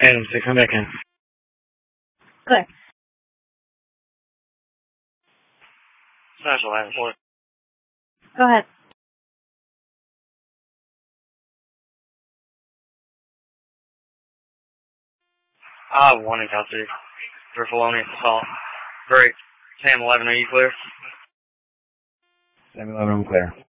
Adam 6, come back in. Clear. Special, Adam 4. Go ahead. I have 1 in Cal City. For felonious assault. Break. Sam 11, are you clear? Sam 11, I'm clear.